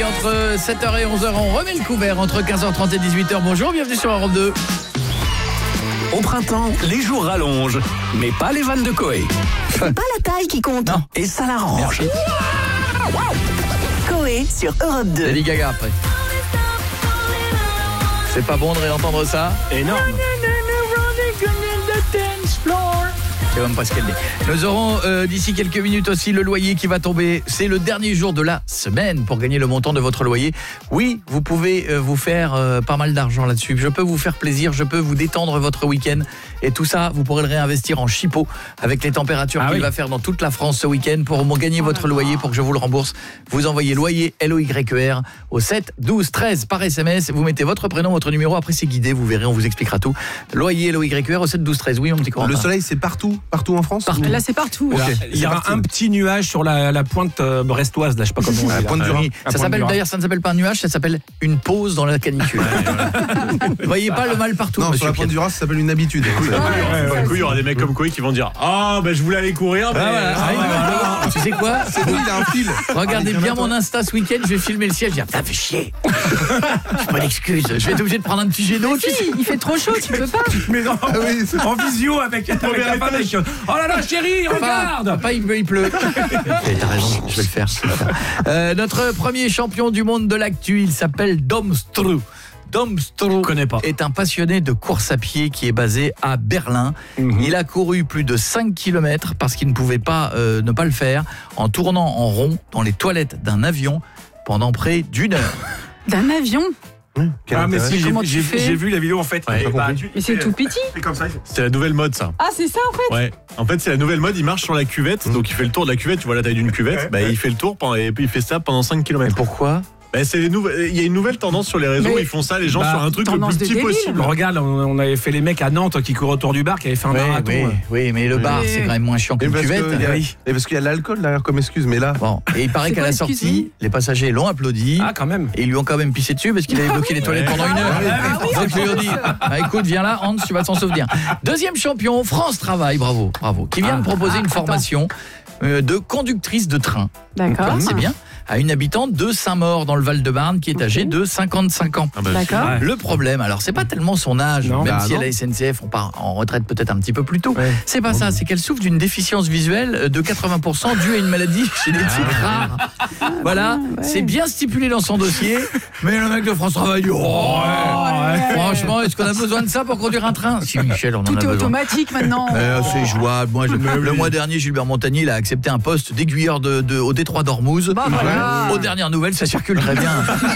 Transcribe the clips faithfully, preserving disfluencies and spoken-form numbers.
entre sept heures et onze heures. On remet le couvert entre quinze heures trente et dix-huit heures. Bonjour, bienvenue sur Europe deux. Au printemps, les jours rallongent, mais pas les vannes de Coé. C'est pas la taille qui compte. Non, et ça l'arrange. Coé sur Europe deux. Lady Gaga après. C'est pas bon de réentendre ça? Énorme. C'est même pas ce qu'elle dit. Nous aurons euh, d'ici quelques minutes aussi le loyer qui va tomber. C'est le dernier jour de la semaine pour gagner le montant de votre loyer. Oui, vous pouvez euh, vous faire euh, pas mal d'argent là-dessus. Je peux vous faire plaisir, je peux vous détendre votre week-end. Et tout ça, vous pourrez le réinvestir en chipot avec les températures ah qu'il oui. va faire dans toute la France ce week-end. Pour gagner votre loyer, pour que je vous le rembourse, vous envoyez loyer L O Y R au sept douze treize par S M S. Vous mettez votre prénom, votre numéro. Après, c'est guidé. Vous verrez, on vous expliquera tout. Loyer L O Y R au sept douze treize. Oui, mon petit Corentin. Le soleil, c'est partout, partout en France. Partout. Là, c'est partout. Ok. Il y a un petit nuage sur la, la pointe euh, brestoise, là, je sais pas comment on dit. La là. pointe du Rhin. Oui, ça s'appelle d'ailleurs, ça ne s'appelle pas un nuage, ça s'appelle une pause dans la canicule. Vous voyez pas le mal partout, Non, sur monsieur la pointe Pierre. du Rhin, ça s'appelle une habitude. Du coup, il y aura des mecs comme Koé qui vont dire ah ben je voulais aller courir mais Ah, voilà. ah, Ah, voilà. Tu sais quoi? C'est bon, il a un fil. Regardez bien mon Insta ce week-end, je vais filmer le ciel, je vais dire putain, fais chier. J'ai pas d'excuse, je vais être obligé de prendre un petit jet d'eau. tu sais. Si, il fait trop chaud, tu peux pas. Mais non, Ah oui, c'est- en visio avec, avec la femme avec, oh là là, chérie, Papa, regarde. papa, il pleut, il pleut. Eh, T'as raison, je vais le faire. je vais le faire. Euh, notre premier champion du monde de l'actu, il s'appelle Dom Stroh. Dom Stroh connais pas. est un passionné de course à pied qui est basé à Berlin. Mhm. Il a couru plus de cinq kilomètres parce qu'il ne pouvait pas euh, ne pas le faire en tournant en rond dans les toilettes d'un avion pendant près d'une heure. D'un avion. Quel Ah mais intérêt. si, j'ai Comment tu j'ai- fais j'ai vu la vidéo en fait. Ouais. Et bah, compris. tu- Mais c'est tout petit. C'est comme ça. il fait- C'est la nouvelle mode ça. Ah, c'est ça en fait. Ouais. En fait, c'est la nouvelle mode, il marche sur la cuvette, donc il fait le tour de la cuvette, tu vois la taille d'une cuvette, bah il fait le tour pendant, et puis il fait ça pendant cinq Mais kilomètres. pourquoi? Bah, c'est les nouvelles, il y a une nouvelle tendance sur les réseaux, Mais- ils font ça les gens Bah, sur un truc le tendance plus de petit débile. possible. Regarde, on, on avait fait les mecs à Nantes qui courent autour du bar, qui avaient fait un Oui, marathon. oui, euh. oui, mais le bar, Oui. c'est quand même moins chiant Et qu'une parce cuvette. que- il y a- Oui. Et parce qu'il y a de l'alcool derrière comme excuse, mais là. Bon, et il paraît C'est qu'à quoi, la sortie, excuse-moi les passagers l'ont applaudi. Ah quand même. Et ils lui ont quand même pissé dessus parce qu'il avait bloqué les toilettes Ouais. pendant une heure. Ah oui, Donc ils lui ont dit bah, écoute, viens là, Hans, tu vas t'en souvenir. Deuxième champion, France Travail, bravo, bravo, qui vient Ah. de proposer une formation euh, de conductrice de train. D'accord. Donc, c'est bien. À une habitante de Saint-Maur dans le Val-de-Marne qui est âgée de cinquante-cinq ans. Ah bah, D'accord. Ouais. Le problème, alors c'est pas tellement son âge, Non. même Bah, si non. à la S N C F on part en retraite peut-être un petit peu plus tôt. Ouais. C'est pas ça, c'est qu'elle souffre d'une déficience visuelle de quatre-vingts pour cent due à une maladie génétique rare. Voilà, ouais. c'est bien stipulé dans son dossier, mais le mec de France Travail dit oh, ouais. Franchement, est-ce qu'on a besoin de ça pour conduire un train? Si Michel, on en Tout a est besoin. automatique maintenant. Euh, c'est jouable. Moi, je- le mois dernier, Gilbert Montagny il a accepté un poste d'aiguilleur de, de, au détroit d'Ormuz. Bah, voilà. Aux dernières nouvelles, ça circule très bien.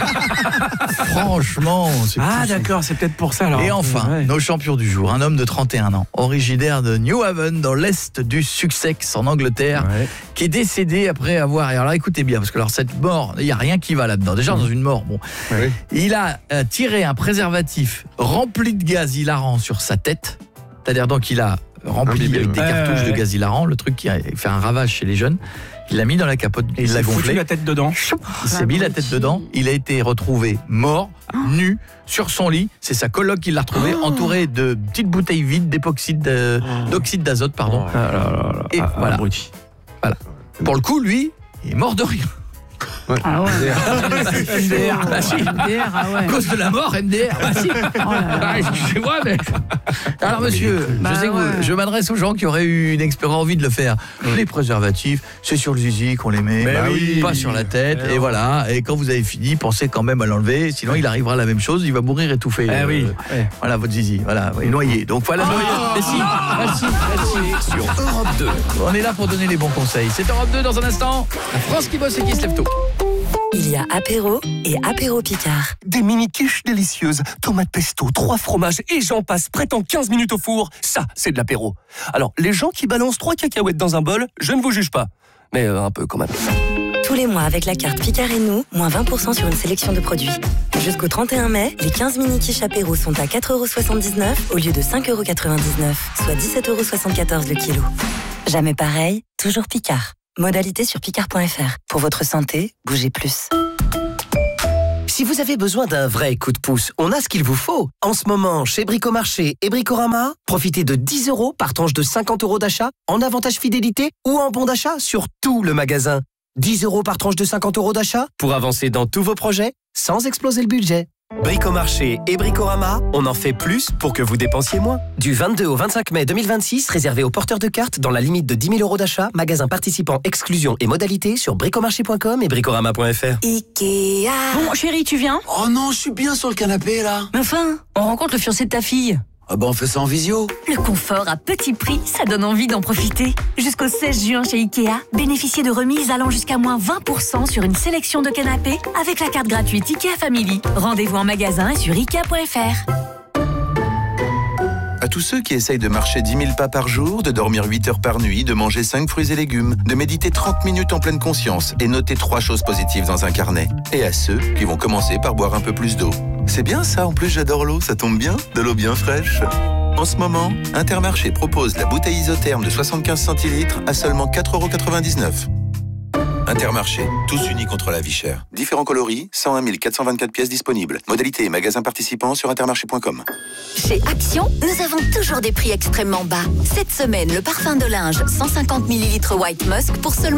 Franchement, c'est Ah tout- d'accord, c'est peut-être pour ça alors. Et enfin, Ouais. nos champions du jour, un homme de trente et un ans, originaire de New Haven, dans l'est du Sussex, en Angleterre, Ouais. qui est décédé après avoir... Et alors là, écoutez bien, parce que alors, cette mort, il n'y a rien qui va là-dedans. Déjà, dans une mort, bon, Oui. il a euh, tiré un préservatif rempli de gaz hilarant sur sa tête. C'est-à-dire donc il a rempli Imbibé, avec des ouais. cartouches Ouais, de ouais. gaz hilarant, le truc qui a fait un ravage chez les jeunes. Il l'a mis dans la capote, Et il l'a s'est foutu gonflé. la tête dedans. Il s'est mis la tête dedans, il a été retrouvé mort, nu, sur son lit. C'est sa coloc qui l'a retrouvé, entouré de petites bouteilles vides d'époxyde, de- d'oxyde d'azote, pardon. Ah là là là. Et Ah, voilà. abruti. Pour le coup, lui, il est mort de rien. Ah ouais. M D R, bah si. M D R, ah À ouais. cause de la mort, M D R, bah si. Oh là là. Ah, excusez-moi, mais... Alors monsieur, Bah je sais que vous- ouais. je m'adresse aux gens qui auraient eu une expérience envie de le faire. Les préservatifs, c'est sur le zizi qu'on les met, Mais bah oui. pas sur la tête. Eh Et non. voilà. Et quand vous avez fini, pensez quand même à l'enlever. Sinon, il arrivera la même chose. Il va mourir étouffé. Eh Euh, oui. Ouais. Voilà votre zizi. Voilà, oui, noyé. Donc voilà, noyé. Mais si, merci, merci. Sur Europe deux. On est là pour donner les bons conseils. C'est Europe deux dans un instant. La France qui bosse et qui se lève tôt. Il y a apéro et apéro Picard. Des mini-quiches délicieuses, tomates pesto, trois fromages et j'en passe, prêt en quinze minutes au four. Ça, c'est de l'apéro. Alors, les gens qui balancent trois cacahuètes dans un bol, je ne vous juge pas. Mais euh, un peu quand même. Tous les mois avec la carte Picard et nous, moins vingt pour cent sur une sélection de produits. Jusqu'au trente et un mai, les quinze mini-quiches apéro sont à quatre euros soixante-dix-neuf au lieu de cinq euros quatre-vingt-dix-neuf, soit dix-sept euros soixante-quatorze le kilo. Jamais pareil, toujours Picard. Modalité sur picard point f r. Pour votre santé, bougez plus. Si vous avez besoin d'un vrai coup de pouce, on a ce qu'il vous faut. En ce moment, chez Bricomarché et Bricorama, profitez de dix euros par tranche de cinquante euros d'achat, en avantage fidélité ou en bon d'achat sur tout le magasin. dix euros par tranche de cinquante euros d'achat pour avancer dans tous vos projets sans exploser le budget. Bricomarché et Bricorama, on en fait plus pour que vous dépensiez moins. Du vingt-deux au vingt-cinq mai deux mille vingt-six, réservé aux porteurs de cartes dans la limite de dix mille euros d'achat, magasin participant, exclusion et modalités sur bricomarché point com et bricorama point f r. Ikea. Bon, chérie, tu viens? Oh non, je suis bien sur le canapé là. Mais enfin, on rencontre le fiancé de ta fille. Ah bah on fait ça en visio. Le confort à petit prix, ça donne envie d'en profiter. Jusqu'au seize juin chez Ikea, bénéficiez de remises allant jusqu'à moins vingt pour cent sur une sélection de canapés avec la carte gratuite Ikea Family. Rendez-vous en magasin et sur ikea point f r. À tous ceux qui essayent de marcher dix mille pas par jour, de dormir huit heures par nuit, de manger cinq fruits et légumes, de méditer trente minutes en pleine conscience et noter trois choses positives dans un carnet. Et à ceux qui vont commencer par boire un peu plus d'eau. C'est bien ça, en plus j'adore l'eau, ça tombe bien, de l'eau bien fraîche. En ce moment, Intermarché propose la bouteille isotherme de soixante-quinze centilitres à seulement quatre euros quatre-vingt-dix-neuf. Intermarché, tous unis contre la vie chère. Différents coloris, cent un mille quatre cent vingt-quatre pièces disponibles. Modalité et magasins participants sur intermarché point com. Chez Action, nous avons toujours des prix extrêmement bas. Cette semaine, le parfum de linge cent cinquante millilitres White Musk pour seulement